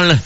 Central.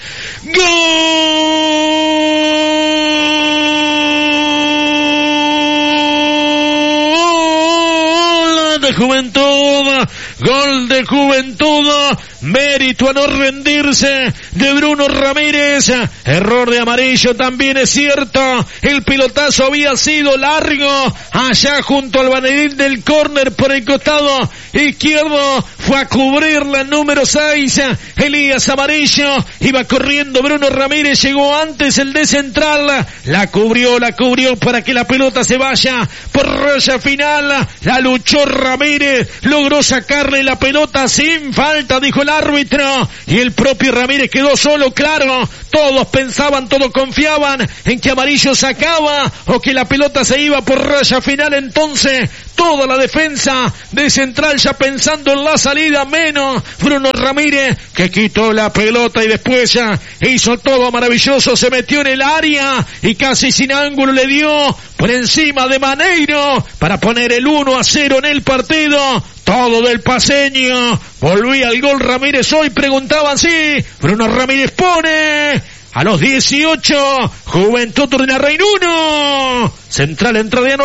¡Gol de Juventud! Gol de Juventud, mérito a no rendirse de Bruno Ramírez. Error de Amarillo, también es cierto. El pilotazo había sido largo, allá junto al banderín del córner por el costado izquierdo. Fue a cubrirla el número 6, Elías Amarillo. Iba corriendo Bruno Ramírez, llegó antes el de Central. La cubrió para que la pelota se vaya por raya final. La luchó Ramírez, logró sacarle la pelota sin falta, dijo el árbitro, y el propio Ramírez quedó solo. Claro, todos pensaban, todos confiaban en que Amarillo sacaba o que la pelota se iba por raya final. Entonces toda la defensa de Central ya pensando en la salida, menos Bruno Ramírez, que quitó la pelota y después ya hizo todo maravilloso, se metió en el área y casi sin ángulo le dio por encima de Maneiro para poner el 1-0 en el partido. Todo del paseño, volvía al gol Ramírez hoy, preguntaban, sí, Bruno Ramírez pone a los 18, Juventud Turdinarrain 1, Central Entrerriano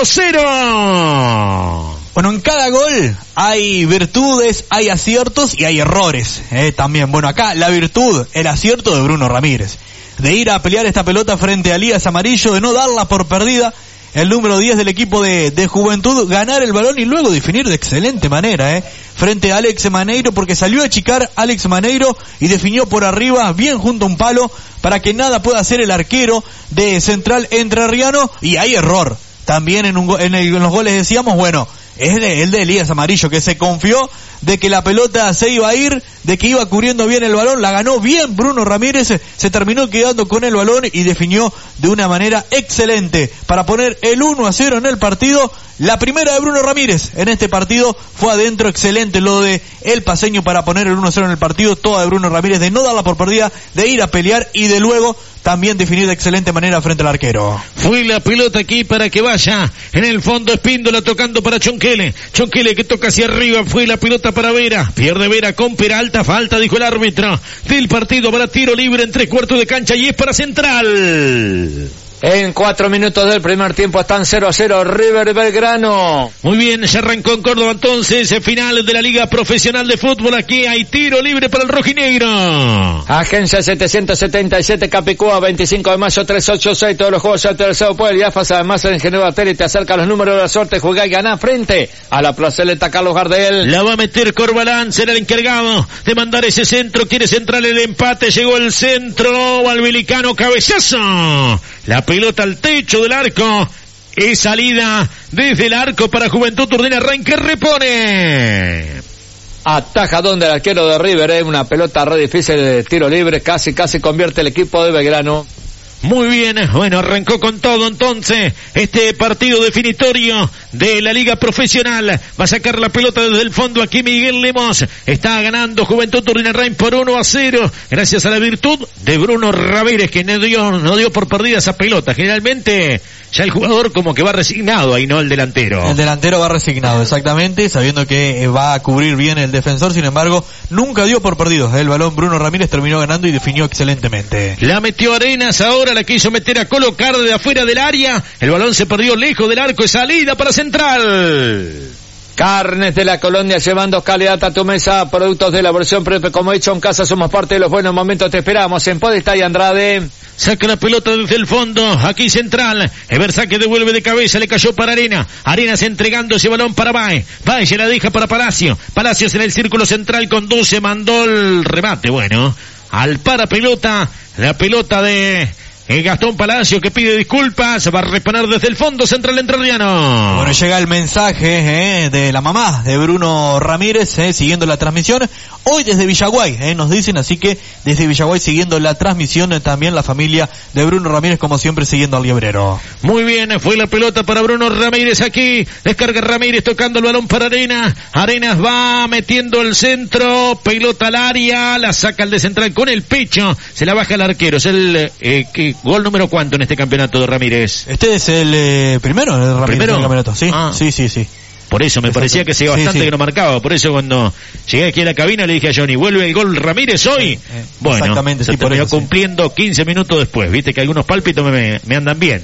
0. Bueno, en cada gol hay virtudes, hay aciertos y hay errores, también. Bueno, acá la virtud, el acierto de Bruno Ramírez, de ir a pelear esta pelota frente a Elías Amarillo, de no darla por perdida. El número 10 del equipo de Juventud, ganar el balón y luego definir de excelente manera, frente a Alex Maneiro, porque salió a achicar Alex Maneiro y definió por arriba, bien junto a un palo, para que nada pueda hacer el arquero de Central Entrerriano. Y hay error también en los goles, decíamos, bueno, es el de Elías Amarillo, que se confió de que la pelota se iba a ir, de que iba cubriendo bien el balón, la ganó bien Bruno Ramírez, se terminó quedando con el balón y definió de una manera excelente para poner el 1-0 en el partido. La primera de Bruno Ramírez en este partido fue adentro, excelente lo de el paseño para poner el 1-0 en el partido, toda de Bruno Ramírez, de no darla por perdida, de ir a pelear y de luego también definir de excelente manera frente al arquero. Fue la pelota aquí para que vaya en el fondo, Espíndola tocando para Chonquele que toca hacia arriba, fue la pelota para Vera, pierde Vera con Peralta, falta, dijo el árbitro del partido, para tiro libre en 3/4 de cancha y es para Central. En 4 minutos del primer tiempo están 0-0 River Belgrano. Muy bien, ya arrancó en Córdoba entonces el final de la Liga Profesional de Fútbol. Aquí hay tiro libre para el rojinegro. Agencia 777 Capicúa, 25 de mayo 386. Todos los juegos ya tercero por el IAFAS. Además en Ingenio Tele te acerca los números de la suerte. Juega y gana frente a la plazoleta Carlos Gardel. La va a meter Corbalán, será el encargado de mandar ese centro. Quiere centrar el empate. Llegó el centro, Valvilicano, cabezazo. La pelota al techo del arco. Es salida desde el arco para Juventud Turdinarrain, que repone. Atajadón del arquero de River, una pelota re difícil de tiro libre. Casi convierte el equipo de Belgrano. Muy bien, bueno, arrancó con todo entonces este partido definitorio de la Liga Profesional. Va a sacar la pelota desde el fondo aquí Miguel Lemos. Está ganando Juventud Turdinarrain por 1-0 gracias a la virtud de Bruno Ramírez, que no dio por perdida esa pelota. Generalmente ya el jugador como que va resignado ahí, ¿no? El delantero. El delantero va resignado, exactamente, sabiendo que va a cubrir bien el defensor. Sin embargo, nunca dio por perdido el balón. Bruno Ramírez terminó ganando y definió excelentemente. La metió Arenas, ahora la quiso meter a colocar de afuera del área. El balón se perdió lejos del arco y salida para Central. Carnes de la Colonia, llevando calidad a tu mesa, productos de elaboración propia. Como he dicho, en casa somos parte de los buenos momentos, te esperamos en Podestá y Andrade. Saca la pelota desde el fondo, aquí Central, Eversa que devuelve de cabeza, le cayó para Arenas entregando ese balón para Baez se la deja para Palacios en el círculo central, conduce, mandó el remate, bueno, al para pelota, la pelota de Gastón Palacio, que pide disculpas, va a reponer desde el fondo Central Entrerriano. Bueno, llega el mensaje de la mamá de Bruno Ramírez, siguiendo la transmisión, hoy desde Villaguay, nos dicen, así que desde Villaguay siguiendo la transmisión, también la familia de Bruno Ramírez, como siempre siguiendo al liebrero. Muy bien, fue la pelota para Bruno Ramírez aquí, descarga Ramírez tocando el balón para Arenas va metiendo el centro, pelota al área, la saca el de Central con el pecho, se la baja el arquero, es el gol número cuánto en este campeonato de Ramírez. Este es el primero de Ramírez en el campeonato, sí. Sí. Por eso me parecía que hacía bastante que no marcaba. Por eso cuando llegué aquí a la cabina le dije a Johnny, ¿vuelve el gol Ramírez hoy? Bueno, exactamente, se terminó cumpliendo 15 minutos después. Viste que algunos pálpitos me andan bien.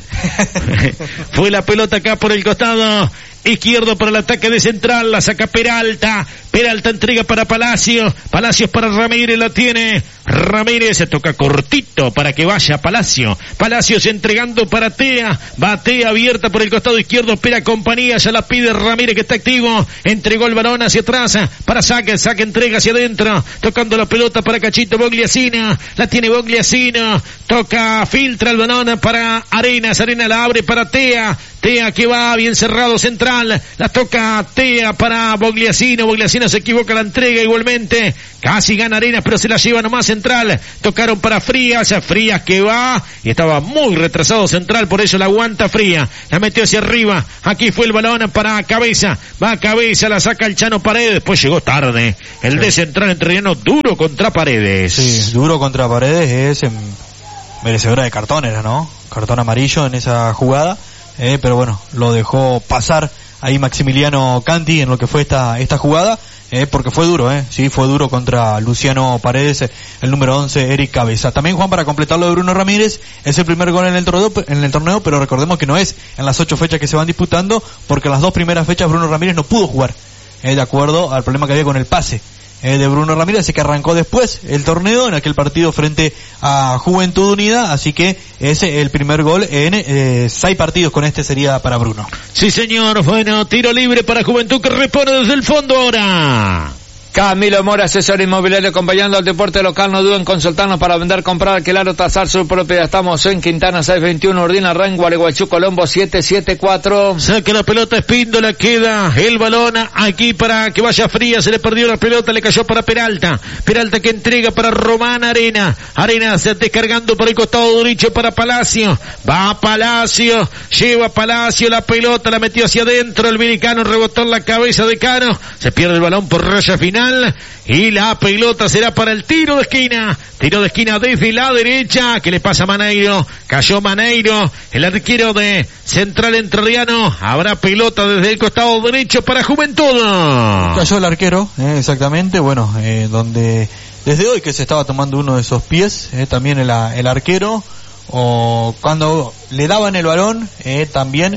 Fue la pelota acá por el costado izquierdo para el ataque de Central, la saca Peralta entrega para Palacios para Ramírez, la tiene Ramírez, se toca cortito para que vaya Palacios entregando para Tea, va Tea abierta por el costado izquierdo, espera compañía, ya la pide Ramírez que está activo, entregó el balón hacia atrás para Saque entrega hacia adentro, tocando la pelota para Cachito Bogliasino, la tiene Bogliasino, toca, filtra el balón para Arenas la abre para Tea que va bien cerrado Central, la toca Tea para Bogliasino se equivoca la entrega igualmente, casi gana Arenas pero se la lleva nomás Central, tocaron para Frías que va y estaba muy retrasado Central, por eso la aguanta Frías, la metió hacia arriba, aquí fue el balón para Cabeza, va Cabeza, la saca el Chano Paredes, después llegó tarde, el de Central entrerriano duro contra Paredes. Sí, duro contra Paredes, es merecedora de cartón era, ¿no? Cartón amarillo en esa jugada. Pero bueno, lo dejó pasar ahí Maximiliano Canti en lo que fue esta jugada, porque fue duro, sí, fue duro contra Luciano Paredes, el número 11, Eric Cabeza. También, Juan, para completar lo de Bruno Ramírez, es el primer gol en el torneo, pero recordemos que no es en las 8 fechas que se van disputando, porque en las 2 primeras fechas Bruno Ramírez no pudo jugar, de acuerdo al problema que había con el pase de Bruno Ramírez, así que arrancó después el torneo en aquel partido frente a Juventud Unida, así que es el primer gol en 6 partidos, con este sería para Bruno. Sí señor, bueno, tiro libre para Juventud que repone desde el fondo ahora. Camilo Mora, asesor inmobiliario, acompañando al deporte local. No duden en consultarnos para vender, comprar, alquilar o tasar su propiedad. Estamos en Quintana 621, Ordina, Ren, Gualeguaychú, Colombo 774. Saca la pelota Espíndola, queda el balón aquí para que vaya Frías, se le perdió la pelota, le cayó para Peralta que entrega para Román Arenas descargando por el costado derecho para Palacio, va Palacio, lleva Palacio la pelota, la metió hacia adentro, el Vinicano rebotó en la cabeza de Cano, se pierde el balón por raya final y la pelota será para el tiro de esquina desde la derecha, que le pasa a Maneiro, cayó Maneiro, el arquero de Central Entrerriano, habrá pelota desde el costado derecho para Juventud. Cayó el arquero, exactamente, bueno, donde desde hoy que se estaba tomando uno de esos pies, también el arquero, o cuando le daban el balón, también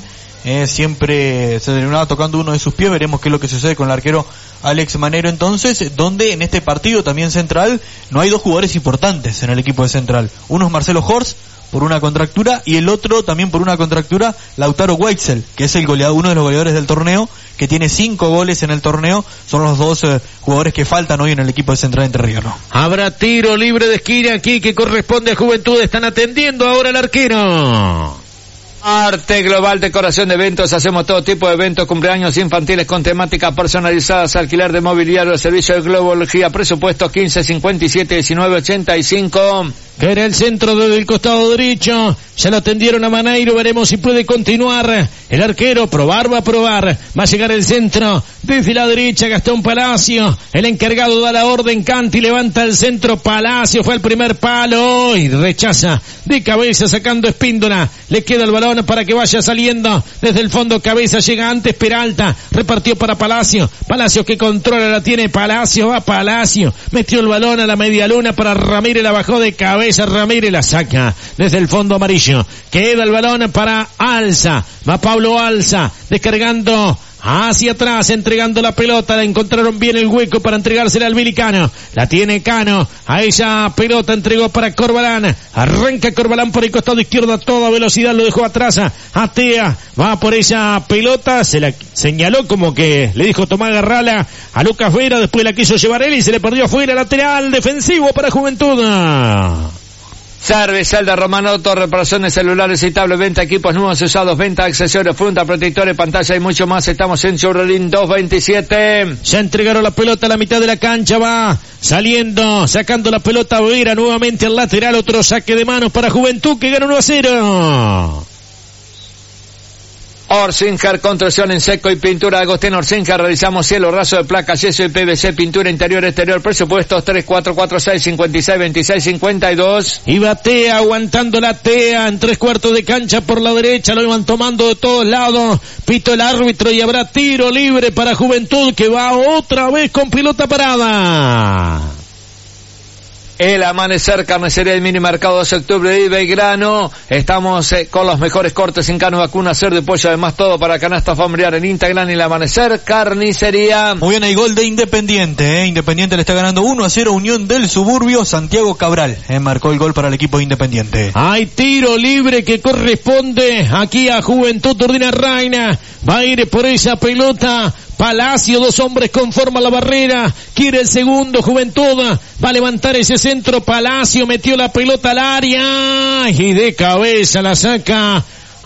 siempre se terminaba tocando uno de sus pies. Veremos qué es lo que sucede con el arquero Alex Manero entonces, donde en este partido también Central no hay 2 jugadores importantes en el equipo de Central. Uno es Marcelo Horst por una contractura y el otro también por una contractura, Lautaro Weitzel, que es el goleador, uno de los goleadores del torneo, que tiene 5 goles en el torneo. Son los 2 jugadores que faltan hoy en el equipo de Central Entrerriano. Habrá tiro libre de esquina aquí que corresponde a Juventud. Están atendiendo ahora al arquero. Arte Global, decoración de eventos, hacemos todo tipo de eventos, cumpleaños infantiles con temáticas personalizadas, alquiler de mobiliario, servicio de globología, presupuesto 1557-1985. Que era el centro desde el costado derecho, ya lo atendieron a Maneiro, veremos si puede continuar el arquero, va a llegar el centro desde la derecha, Gastón Palacio, el encargado da la orden, Canti levanta el centro, Palacio fue al primer palo y rechaza de cabeza sacando Espíndola, le queda el balón para que vaya saliendo desde el fondo, Cabeza llega antes, Peralta repartió para Palacio que controla, la tiene Palacio, va Palacio, metió el balón a la media luna para Ramírez, la bajó de cabeza, Ramírez la saca desde el fondo amarillo, queda el balón para Alza, va Pablo Alza descargando hacia atrás, entregando la pelota, la encontraron bien el hueco para entregársela al Vilicano, la tiene Cano, a esa pelota entregó para Corbalán, arranca Corbalán por el costado izquierdo a toda velocidad, lo dejó atrás a Tea, va por esa pelota, se la señaló como que le dijo tomá agarrala a Lucas Vera, después la quiso llevar él y se le perdió afuera, lateral defensivo para Juventud. Servicial de Romanoto, reparaciones celulares y tablets, venta equipos nuevos y usados, venta accesorios, funda, protectores, pantalla y mucho más. Estamos en Churrolín 227. Ya entregaron la pelota a la mitad de la cancha, va saliendo, sacando la pelota Vera nuevamente al lateral, otro saque de manos para Juventud que gana 1-0. Orsinger, construcción en seco y pintura. Agustín Orsinger, realizamos cielo raso de placa, yeso y PVC, pintura interior, exterior. Presupuestos 3446-5626-52. Y batea, aguantando la tea, en 3/4 de cancha por la derecha, lo iban tomando de todos lados. Pito el árbitro y habrá tiro libre para Juventud, que va otra vez con pelota parada. El Amanecer, carnicería del mini mercado 12 de octubre de Belgrano. Estamos con los mejores cortes en carne, vacuna, cerdo y pollo, además todo para canasta familiar en Instagram y el Amanecer, carnicería. Muy bien, hay gol de Independiente, Independiente le está ganando 1-0 Unión del Suburbio. Santiago Cabral marcó el gol para el equipo de Independiente. Hay tiro libre que corresponde aquí a Juventud Turbina Reina. Va a ir por esa pelota Palacio, 2 hombres conforman la barrera, quiere el segundo, Juventud, va a levantar ese centro, Palacio metió la pelota al área y de cabeza la saca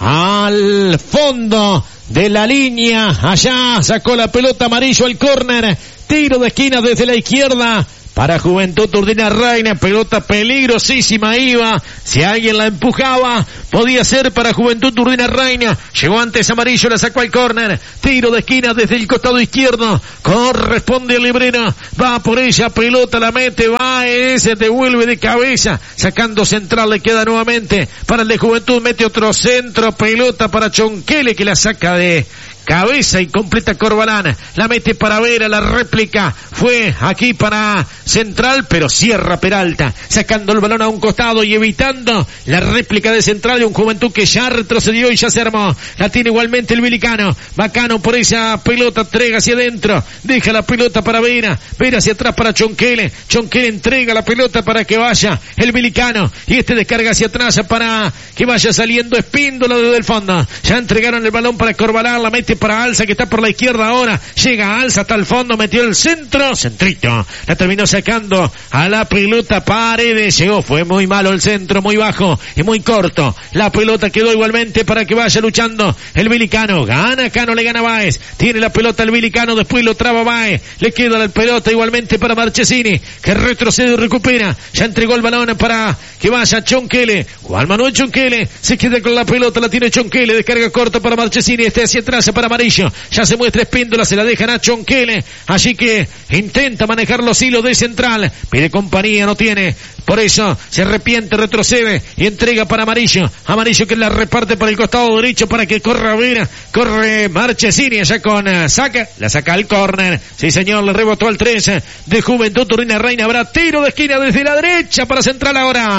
al fondo de la línea, allá sacó la pelota Amarillo al córner, tiro de esquina desde la izquierda para Juventud Turbina Reina, pelota peligrosísima iba, si alguien la empujaba, podía ser para Juventud Turbina Reina, llegó antes Amarillo, la sacó al córner, tiro de esquina desde el costado izquierdo, corresponde a Librera, va por ella, pelota la mete, va, ese devuelve de cabeza, sacando central, le queda nuevamente para el de Juventud, mete otro centro, pelota para Chonquele que la saca de cabeza y completa Corbalán, la mete para Vera, la réplica fue aquí para Central, pero cierra Peralta, sacando el balón a un costado y evitando la réplica de Central de un Juventud que ya retrocedió y ya se armó, la tiene igualmente el Vilicano, Bacano por esa pelota, entrega hacia adentro, deja la pelota para Vera, Vera hacia atrás para Chonquele, Chonquele entrega la pelota para que vaya el Vilicano, y este descarga hacia atrás para que vaya saliendo Espíndola desde el fondo, ya entregaron el balón para Corbalán, la mete para Alza que está por la izquierda ahora, llega Alza hasta el fondo, metió el centro, centrito, la terminó sacando a la pelota Paredes, llegó, fue muy malo el centro, muy bajo y muy corto, la pelota quedó igualmente para que vaya luchando el Vilicano, gana Cano, le gana Báez, tiene la pelota el Vilicano, después lo traba Báez, le queda la pelota igualmente para Marchesini, que retrocede y recupera, ya entregó el balón para que vaya Chonquele, Juan Manuel Chonquele, se queda con la pelota, la tiene Chonquele, descarga corta para Marchesini, este hacia atrás para Amarillo, ya se muestra Espíndola, se la dejan a Chonquele, así que intenta manejar los hilos de Central, pide compañía, no tiene, por eso se arrepiente, retrocede y entrega para Amarillo, Amarillo que la reparte para el costado derecho para que corra Vera, corre Marchesini allá con saca, la saca al córner, sí señor, le rebotó al 13 de Juventud Turbina Reina, habrá tiro de esquina desde la derecha para Central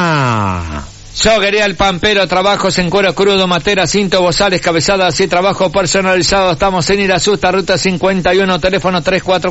ahora. Yoguería El Pampero, trabajos en cuero crudo, matera, cinto, bozales, cabezadas y trabajo personalizado. Estamos en Irasusta, ruta 51, teléfono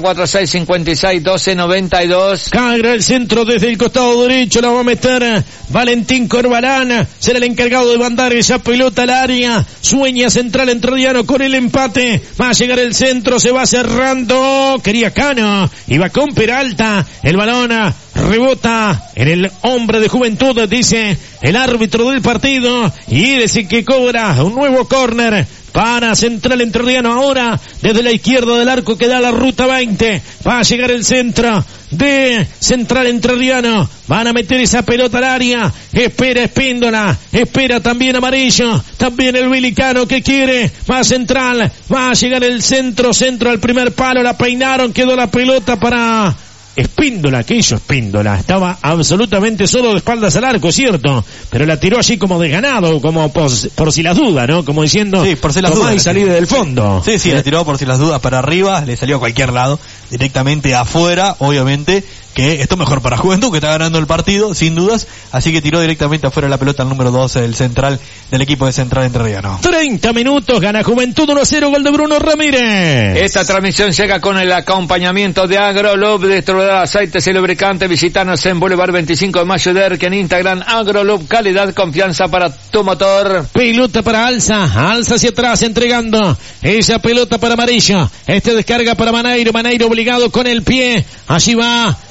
3446-561292. Cagra el centro desde el costado derecho, la va a meter Valentín Corbalán, será el encargado de mandar esa pelota al área, sueña Central Entrerriano con el empate, va a llegar el centro, se va cerrando, quería Cano, iba con Peralta, el balón rebota en el hombre de Juventud, dice el árbitro del partido, y es el que cobra un nuevo córner para Central Entrerriano ahora, desde la izquierda del arco que da la ruta 20, va a llegar el centro de Central Entrerriano, van a meter esa pelota al área, espera Espíndola, espera también Amarillo, también el Vilicano que quiere, va Central, va a llegar el centro al primer palo, la peinaron, quedó la pelota para Espíndola, que hizo Espíndola, estaba absolutamente solo de espaldas al arco, cierto, pero la tiró allí como de ganado, como por si las dudas, ¿no? Como diciendo, sí, por si las dudas, y salí del fondo. Sí, la tiró por si las dudas para arriba, le salió a cualquier lado, directamente afuera, obviamente, que esto mejor para Juventud, que está ganando el partido, sin dudas, así que tiró directamente afuera la pelota al número 12 del Central, del equipo de Central Entrerriano. 30 minutos, gana Juventud 1-0, gol de Bruno Ramírez. Esta transmisión llega con el acompañamiento de Agrolub, distribuidor de aceites y lubricantes. Visítanos en Boulevard 25 de Mayo de Erque, en Instagram, Agrolub, calidad, confianza para tu motor. Pelota para Alza hacia atrás, entregando esa pelota para Amarillo, este descarga para Maneiro obligado con el pie, allí va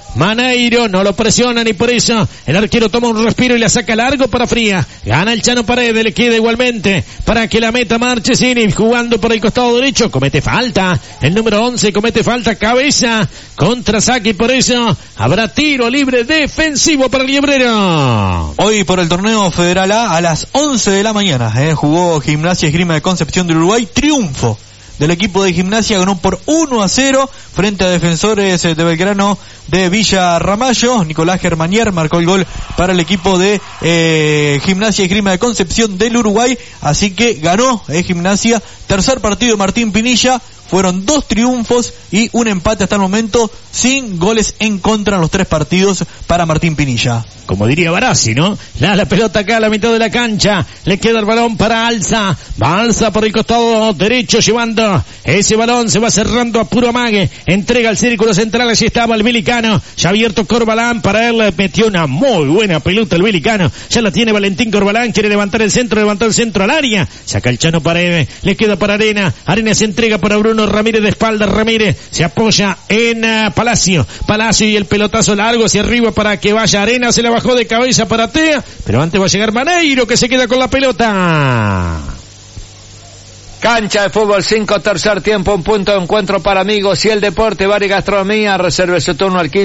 Maneiro, no lo presionan y por eso el arquero toma un respiro y la saca largo para Fría. Gana el Chano Paredes, le queda igualmente para que la meta Marchesini jugando por el costado derecho. Comete falta, el número 11 comete falta, Cabeza contra saque y por eso habrá tiro libre defensivo para el Liebrero. Hoy por el torneo Federal A las 11 de la mañana jugó Gimnasia y Esgrima de Concepción del Uruguay. Triunfo del equipo de Gimnasia, ganó por 1-0 frente a Defensores de Belgrano de Villa Ramallo. Nicolás Germanier marcó el gol para el equipo de Gimnasia y Esgrima de Concepción del Uruguay, así que ganó Gimnasia. Tercer partido de Martín Pinilla, fueron 2 triunfos y un empate hasta el momento, sin goles en contra en los 3 partidos para Martín Pinilla. Como diría Barassi, ¿no? La pelota acá a la mitad de la cancha, le queda el balón para Alza, va Alza por el costado derecho llevando ese balón, se va cerrando a puro amague, entrega al círculo central, allí estaba el Vilicano, ya abierto Corbalán, para él metió una muy buena pelota el Vilicano, ya la tiene Valentín Corbalán, quiere levantar el centro, levantó el centro al área, saca el Chano Paredes, le queda para Arena, Arena se entrega para Bruno Ramírez de espalda, Ramírez se apoya en Palacio y el pelotazo largo hacia arriba para que vaya Arena, se la bajó de cabeza para Tea, pero antes va a llegar Maneiro que se queda con la pelota. Cancha de fútbol 5, tercer tiempo, un punto de encuentro para amigos y el deporte, bar y gastronomía. Reserve su turno al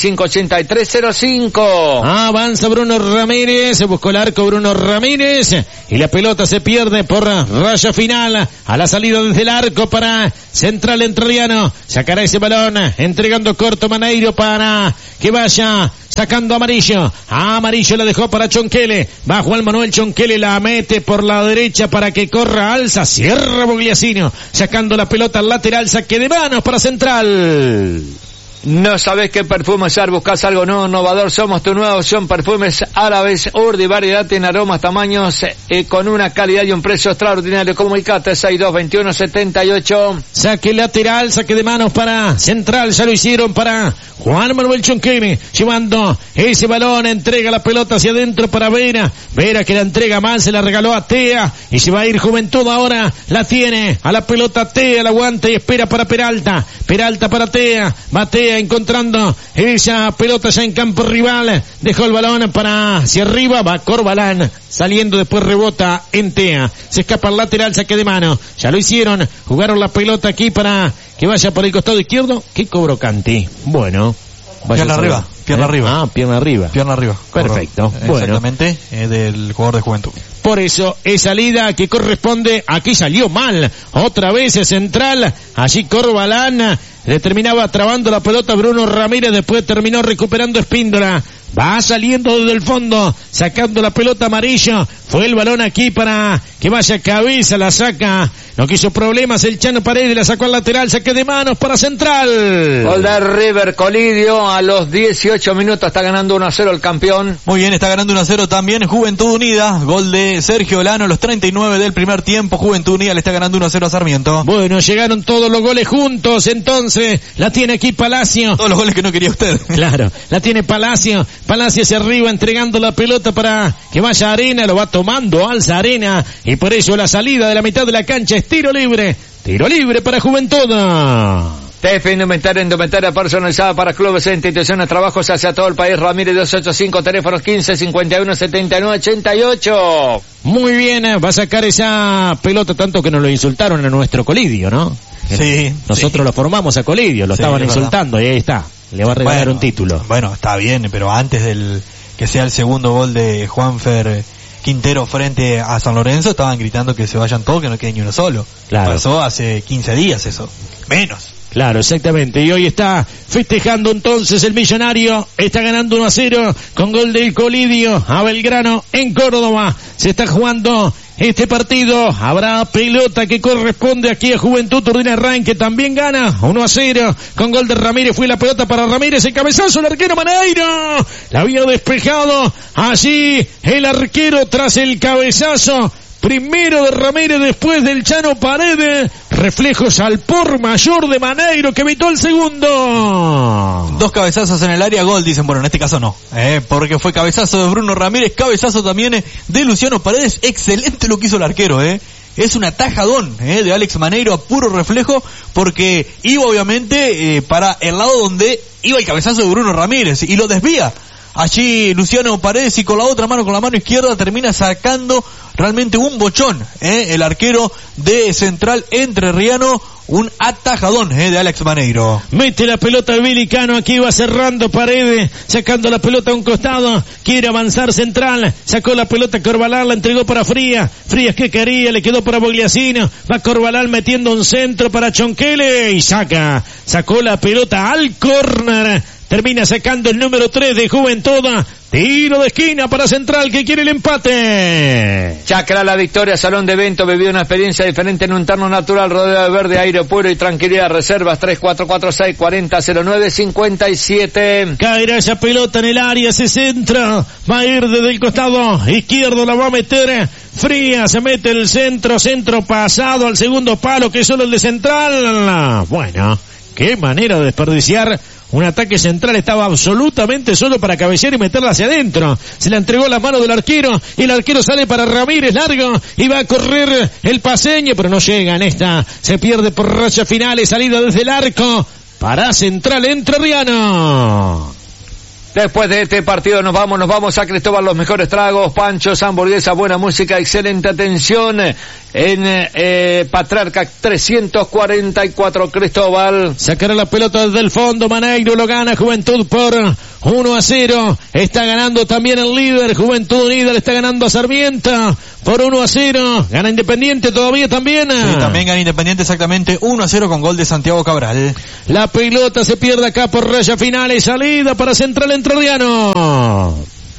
15658305. Avanza Bruno Ramírez, se buscó el arco Bruno Ramírez y la pelota se pierde por raya final a la salida desde el arco para Central Entrerriano. Sacará ese balón, entregando corto Maneiro para que vaya sacando Amarillo. Amarillo la dejó para Chonquele, va Juan Manuel Chonquele, la mete por la derecha para que corra Alza, cierra Bogliasino, sacando la pelota al lateral, saque de manos para Central. ¿No sabés qué perfume usar? ¿Buscas algo nuevo, innovador? Somos tu nueva opción. Perfumes árabes, Urdi, variedad en aromas, tamaños, con una calidad y un precio extraordinario. Comunicate 622178. Saque lateral, saque de manos para Central, ya lo hicieron para Juan Manuel Chonquene, llevando ese balón, entrega la pelota hacia adentro para Vera que la entrega mal, se la regaló a Tea y se va a ir Juventud ahora, la tiene a la pelota Tea, la aguanta y espera para Peralta para Tea, va Tea encontrando esa pelota ya en campo rival, dejó el balón para hacia arriba, va Corbalán saliendo, después rebota en Tea, se escapa al lateral, saque de mano, ya lo hicieron, jugaron la pelota aquí para que vaya por el costado izquierdo. ¿Qué cobró Canti? Bueno, pierna arriba. Pierna arriba. Perfecto. Exactamente, del jugador de Juventud. Por eso, es salida que corresponde, aquí salió mal, otra vez es Central, allí Corbalán, le terminaba trabando la pelota Bruno Ramírez, después terminó recuperando Espíndola, va saliendo desde el fondo, sacando la pelota Amarillo, fue el balón aquí para que vaya Cabeza, la saca, no quiso problemas el Chano Paredes, la sacó al lateral, saque de manos para Central. Gol de River Colidio a los 18 minutos, está ganando 1-0 el campeón. Muy bien, está ganando 1-0 también Juventud Unida, gol de Sergio Lano a los 39 del primer tiempo, Juventud Unida le está ganando 1-0 a Sarmiento. Bueno, llegaron todos los goles juntos, entonces, la tiene aquí Palacio. Todos los goles que no quería usted. Claro, la tiene Palacio hacia arriba, entregando la pelota para que vaya Arena, lo va tomando, alza Arena, y por eso la salida de la mitad de la cancha es tiro libre para Juventud. TF Indumentaria personalizada para clubes e instituciones, trabajos hacia todo el país. Ramírez 285, teléfonos 1551-7988. Muy bien, va a sacar esa pelota, tanto que nos lo insultaron a nuestro Colidio, ¿no? Sí. Nosotros lo formamos a Colidio, lo estaban insultando y ahí está. Le va a regalar un título. Bueno, está bien, pero antes del que sea el segundo gol de Juanfer Quintero frente a San Lorenzo, estaban gritando que se vayan todos, que no quede ni uno solo. Claro. Pasó hace 15 días eso. Menos. Claro, exactamente. Y hoy está festejando entonces el Millonario. Está ganando 1-0 con gol del Colidio a Belgrano en Córdoba. Se está jugando este partido. Habrá pelota que corresponde aquí a Juventud. Turdina Arranque también gana 1-0 con gol de Ramírez. Fue la pelota para Ramírez. El cabezazo, el arquero Maneiro. La había despejado allí el arquero tras el cabezazo. Primero de Ramírez, después del Chano Paredes. Reflejos al por mayor de Maneiro que evitó el segundo. 2 cabezazos en el área, gol, dicen. Bueno, en este caso no, porque fue cabezazo de Bruno Ramírez, cabezazo también de Luciano Paredes. Excelente lo que hizo el arquero, es un atajadón de Alex Maneiro a puro reflejo, porque iba obviamente para el lado donde iba el cabezazo de Bruno Ramírez y lo desvía. Allí Luciano Paredes, y con la otra mano, con la mano izquierda, termina sacando realmente un bochón, el arquero de Central Entrerriano, un atajadón de Alex Maneiro. Mete la pelota el Vilicano, aquí va cerrando Paredes, sacando la pelota a un costado, quiere avanzar Central, sacó la pelota Corbalán, la entregó para Frías que quería, le quedó para Bogliasino, va Corbalán metiendo un centro para Chonquele y sacó la pelota al córner. Termina sacando el número 3 de Juventud. Tiro de esquina para Central, que quiere el empate. Chacra La Victoria, salón de evento, vivió una experiencia diferente en un entorno natural, rodeado de verde, aire puro y tranquilidad. Reservas 3446-4009-57. Caerá esa pelota en el área, se centra, va a ir desde el costado izquierdo, la va a meter Frías, se mete el centro pasado al segundo palo, que es solo el de Central. Bueno, qué manera de desperdiciar un ataque Central. Estaba absolutamente solo para cabecear y meterla hacia adentro. Se la entregó la mano del arquero y el arquero sale para Ramírez, largo, y va a correr el paseño, pero no llega en esta. Se pierde por raya final, salida desde el arco para Central Entrerriano. Después de este partido nos vamos a Cristóbal, los mejores tragos, panchos, hamburguesas, buena música, excelente atención en Patriarca 344 Cristóbal. Sacará la pelota desde el fondo, Maneiro lo gana Juventud por 1-0. Está ganando también el líder, Juventud Unida le está ganando a Sarmiento por 1-0. Gana Independiente todavía también. Sí, también gana Independiente, exactamente 1-0 con gol de Santiago Cabral. La pelota se pierde acá por raya final y salida para Central Entrerriano.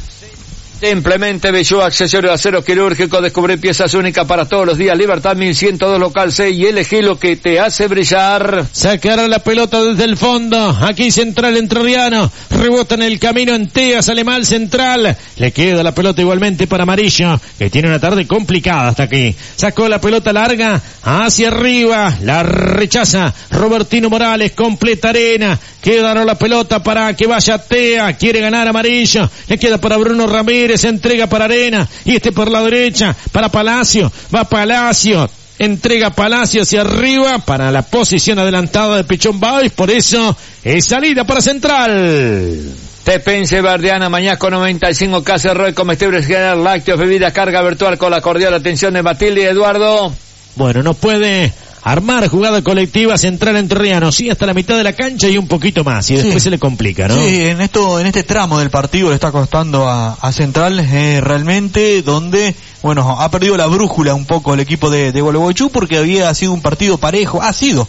Simplemente Bello, accesorio de acero quirúrgico, descubrí piezas únicas para todos los días. Libertad 1102 local 6 y elegí lo que te hace brillar. Sacará la pelota desde el fondo, aquí Central Entrerriano, rebota en el camino en Tea, sale mal Central, le queda la pelota igualmente para Amarillo, que tiene una tarde complicada hasta aquí. Sacó la pelota larga hacia arriba, la rechaza Robertino Morales, completa Arena, queda la pelota para que vaya Tea, quiere ganar Amarillo, le queda para Bruno Ramírez, se entrega para Arena, y por la derecha, para Palacio, va Palacio, entrega Palacio hacia arriba, para la posición adelantada de Pichón Báez, por eso es salida para Central. Tepense Verdiana, Mañasco 95, Casa Roy, comestibles general, lácteos, bebidas, carga virtual con la cordial atención de Matilde y Eduardo. Bueno, no puede armar jugada colectiva Central Entrerriano, sí, hasta la mitad de la cancha y un poquito más, y después se le complica, ¿no? Sí, en este tramo del partido le está costando a Central realmente, donde, bueno, ha perdido la brújula un poco el equipo de Gualeguaychú, porque ha sido un partido parejo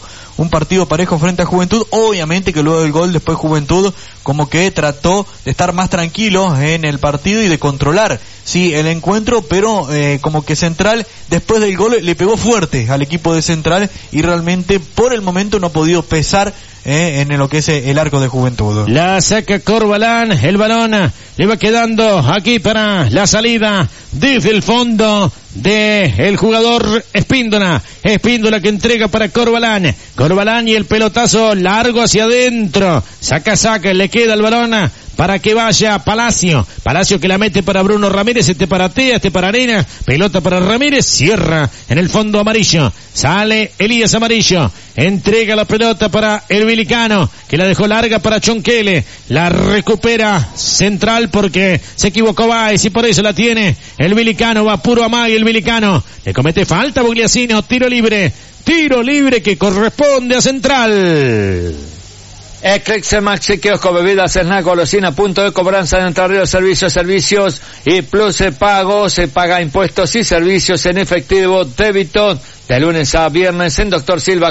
frente a Juventud. Obviamente que luego del gol después Juventud como que trató de estar más tranquilo en el partido y de controlar, sí, el encuentro, pero como que Central después del gol le pegó fuerte al equipo de Central y realmente por el momento no ha podido pesar en lo que es el arco de Juventud. La saca Corbalán, el balón le va quedando aquí para la salida desde el fondo de el jugador Espíndola que entrega para Corbalán y el pelotazo largo hacia adentro, saca, le queda el balón para que vaya Palacio que la mete para Bruno Ramírez, para Tea, para Arena, pelota para Ramírez, cierra en el fondo Amarillo, sale Elías Amarillo, entrega la pelota para el Vilicano, que la dejó larga para Chonquele, la recupera Central porque se equivocó Báez y por eso la tiene el Vilicano, va puro amague el Vilicano, le comete falta Bogliasino, tiro libre que corresponde a Central. Eclipse Maxi Kiosco, bebidas, snack, golosina, punto de cobranza de Entre Ríos, servicios y plus pago, se paga impuestos y servicios en efectivo, débito, de lunes a viernes en Doctor Silva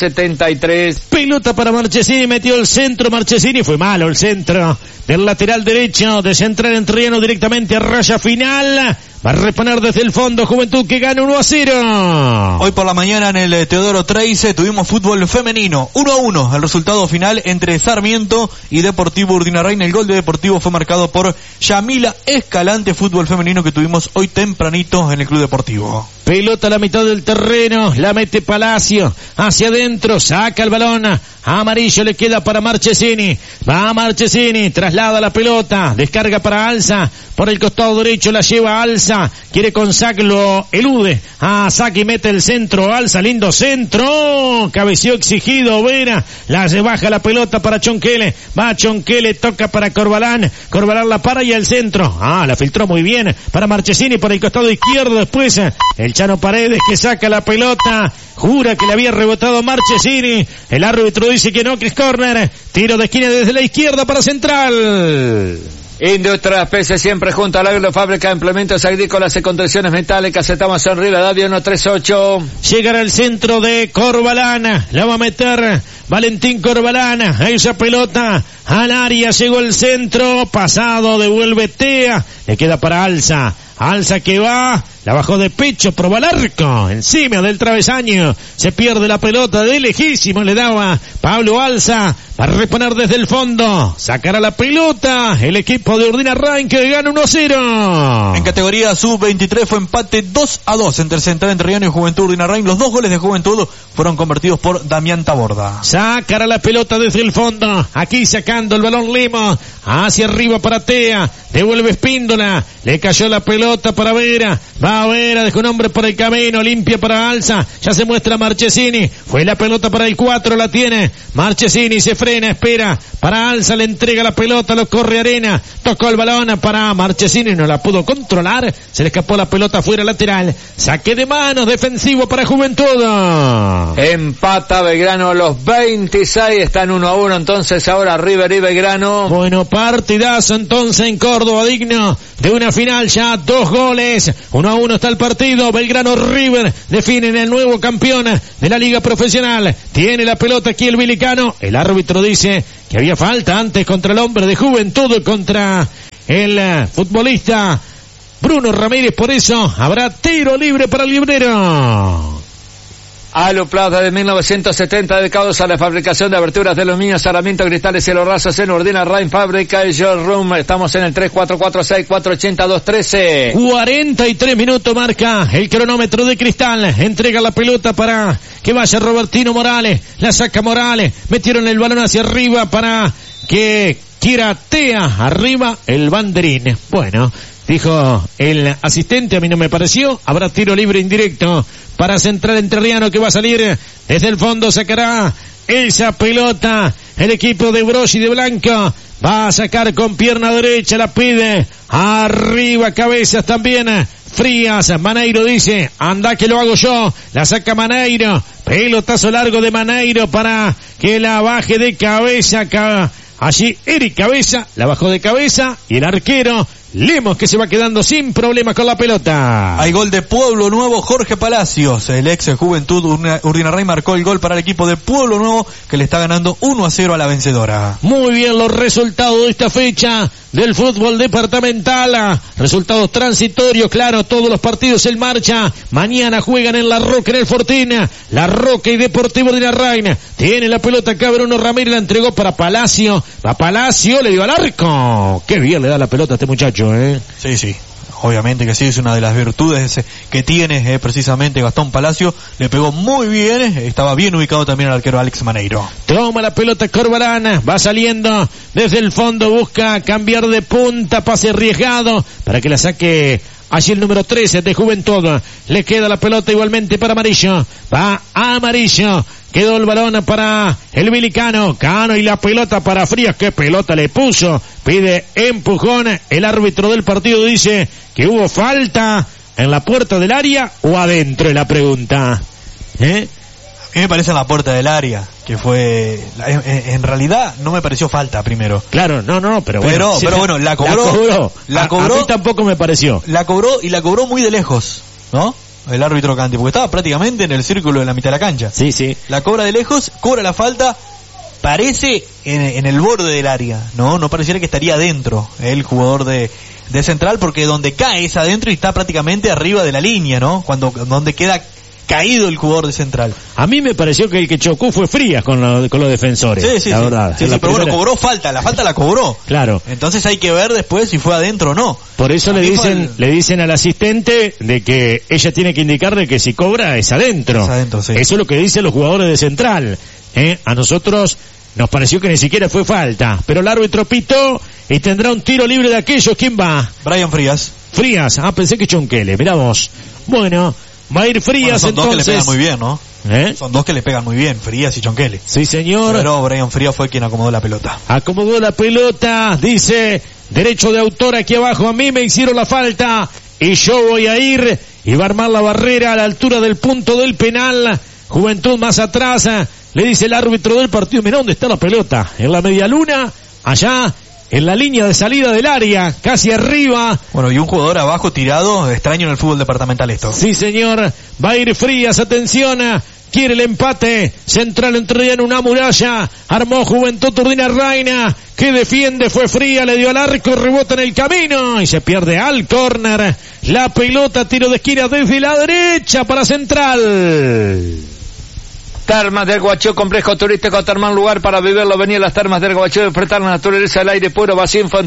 473. Pelota para Marchesini, metió el centro Marchesini, fue malo el centro del lateral derecho de Central Entrerriano directamente a raya final. Va a reponer desde el fondo Juventud, que gana 1-0. Hoy por la mañana en el Teodoro Treize tuvimos fútbol femenino, 1-1 el resultado final entre Sarmiento y Deportivo Urdinarrain. El gol de Deportivo fue marcado por Yamila Escalante, fútbol femenino que tuvimos hoy tempranito en el Club Deportivo. pelota a la mitad del terreno, la mete Palacio, hacia adentro, saca el balón, Amarillo le queda para Marchesini, va Marchesini, traslada la pelota, descarga para Alza, por el costado derecho la lleva Alza, quiere con Sac, lo elude, Sac y mete el centro, Alza, lindo centro, cabeció exigido, Vera, la baja la pelota para Chonquele, va Chonquele, toca para Corbalán la para y al centro, la filtró muy bien para Marchesini por el costado izquierdo, después el Chano Paredes que saca la pelota, jura que le había rebotado Marchesini, el árbitro dice que no, que es córner, tiro de esquina desde la izquierda para Central. Industria Especie siempre junto al agro, fábrica de implementos agrícolas y contenciones metálicas. Estamos en Rivadavia 138. Llegará al centro de Corbalán, la va a meter Valentín Corbalán, a esa pelota al área, llegó el centro, pasado, devuelve Tea, le queda para Alza que va, la bajó de pecho, probó el arco, encima del travesaño, se pierde la pelota, de lejísimo le daba Pablo Alza, va a reponer desde el fondo, sacará la pelota, el equipo de Urdinarrain que gana 1-0. En categoría sub-23 fue empate 2-2 entre Central Entrerriano y Juventud Urdinarrain, los 2 goles de Juventud fueron convertidos por Damián Taborda. Sacará la pelota desde el fondo, aquí sacando el balón Lemos, hacia arriba para Tea, devuelve Espíndola, le cayó la pelota para Vera, va a Vera, dejó un hombre por el camino, limpia para Alza, ya se muestra Marchesini, fue la pelota para el 4, la tiene Marchesini, se frena, espera, para Alza, le entrega la pelota, lo corre Arena, tocó el balón para Marchesini, no la pudo controlar, se le escapó la pelota fuera lateral, saque de manos, defensivo para Juventud. Empata Belgrano los 26, están 1-1 entonces ahora River y Belgrano. Bueno, partidazo entonces en Córdoba, digno de una final, ya 2 goles, 1-1 está el partido, Belgrano River definen el nuevo campeón de la liga profesional, tiene la pelota aquí el Vilicano, el árbitro dice que había falta antes contra el hombre de Juventud, contra el futbolista Bruno Ramírez, por eso habrá tiro libre para el librero. Aluplaza de 1970 dedicados a la fabricación de aberturas de aluminio, cerramiento, cristales, cielos rasos en Urdinarrain, fábrica y showroom. Estamos en el 3446-480-213. 43 minutos marca el cronómetro de Cristal. Entrega la pelota para que vaya Robertino Morales. La saca Morales. Metieron el balón hacia arriba para que quiera Tea. Arriba el banderín. Bueno, dijo el asistente, a mí no me pareció. Habrá tiro libre indirecto para Central Entrerriano que va a salir desde el fondo, sacará esa pelota el equipo de Brochi de Blanco, va a sacar con pierna derecha, la pide arriba, cabezas también Frías, Maneiro dice, anda que lo hago yo, la saca Maneiro, pelotazo largo de Maneiro para que la baje de cabeza, allí Eric Cabeza, la bajó de cabeza y el arquero Lemos que se va quedando sin problemas con la pelota. Hay gol de Pueblo Nuevo, Jorge Palacios, el ex Juventud Urdinarrain marcó el gol para el equipo de Pueblo Nuevo que le está ganando 1-0 a la vencedora. Muy bien los resultados de esta fecha del fútbol departamental, resultados transitorios, claro, todos los partidos en marcha. Mañana juegan en La Roca, en el Fortín, La Roca y Deportivo Urdinarrain. Tiene la pelota acá Bruno Ramírez, la entregó para Palacio, va Palacio, le dio al arco. Qué bien le da la pelota a este muchacho. Sí, obviamente que sí, es una de las virtudes que tiene precisamente Gastón Palacio, le pegó muy bien, estaba bien ubicado también el arquero Alex Maneiro. Toma la pelota Corbalán, va saliendo desde el fondo, busca cambiar de punta, pase arriesgado para que la saque allí el número 13 de Juventud. Le queda la pelota igualmente para Amarillo, va Amarillo. Quedó el balón para el Vilicano, Cano y la pelota para Frías, qué pelota le puso, pide empujón, el árbitro del partido dice que hubo falta en la puerta del área o adentro, es la pregunta. A mí me parece en la puerta del área, que fue, en realidad no me pareció falta primero. Claro, no, pero bueno, la cobró. A mí tampoco me pareció. La cobró muy de lejos, ¿no? El árbitro Canti, porque estaba prácticamente en el círculo de la mitad de la cancha. Sí. La cobra de lejos, cobra la falta, parece en el borde del área, no pareciera que estaría adentro el jugador de Central, porque donde cae es adentro y está prácticamente arriba de la línea, ¿no? Donde queda caído el jugador de Central. A mí me pareció que el que chocó fue Frías con los defensores. Sí, la verdad. Sí, pero bueno, cobró falta, la falta la cobró. Claro. Entonces hay que ver después si fue adentro o no. Por eso le dicen al asistente de que ella tiene que indicarle que si cobra es adentro. Es adentro, sí. Eso es lo que dicen los jugadores de Central. A nosotros nos pareció que ni siquiera fue falta, pero el árbitro pitó y tendrá un tiro libre de aquellos. ¿Quién va? Brian Frías. Frías, pensé que Chonquele, mirá vos. Bueno, va a ir Frías, son entonces. Dos que le pegan muy bien, ¿no? Son dos que le pegan muy bien, Frías y Chonquele. Sí, señor. Pero Brian Frías fue quien acomodó la pelota. Acomodó la pelota, dice, derecho de autor aquí abajo, a mí me hicieron la falta y yo voy a ir y va a armar la barrera a la altura del punto del penal. Juventud más atrás, le dice el árbitro del partido, mirá dónde está la pelota, en la media luna, allá, en la línea de salida del área, casi arriba. Bueno, y un jugador abajo tirado, extraño en el fútbol departamental esto. Sí, señor, va a ir Frías, atención, quiere el empate, Central Entrerriano, una muralla, armó Juventud Turdina Raina, que defiende, fue Frías, le dio al arco, rebota en el camino, y se pierde al córner, la pelota, tiro de esquina desde la derecha para Central. Termas del Guachú, complejo turístico Termal, lugar para vivirlo. Venía a las Termas del Guachú, enfrentar la naturaleza, el aire puro. Vas info en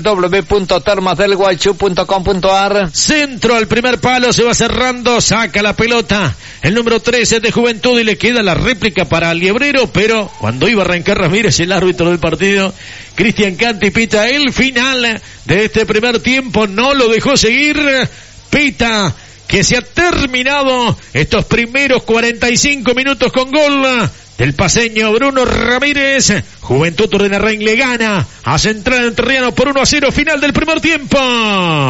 www.termasdelguachú.com.ar. Centro al primer palo, se va cerrando, saca la pelota el número 13 de Juventud y le queda la réplica para Liebrero, pero cuando iba a arrancar Ramírez, el árbitro del partido, Cristian Canti, pita el final de este primer tiempo, no lo dejó seguir, pita que se ha terminado estos primeros 45 minutos con gol del paseño Bruno Ramírez. Juventud Turdina Rain le gana a Central Entrerriano por 1-0, final del primer tiempo.